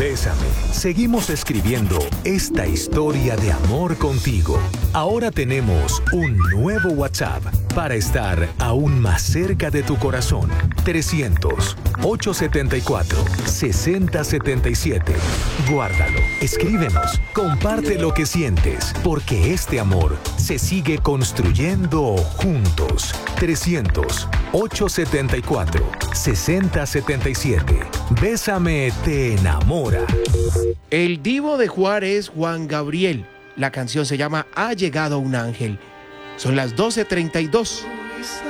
Bésame. Seguimos escribiendo esta historia de amor contigo. Ahora tenemos un nuevo WhatsApp para estar aún más cerca de tu corazón. 300-874-6077. Guárdalo, escríbenos, comparte lo que sientes, porque este amor se sigue construyendo juntos. 300-874-6077. Bésame te enamora. El divo de Juárez, Juan Gabriel. La canción se llama Ha llegado un ángel. Son las 12:32.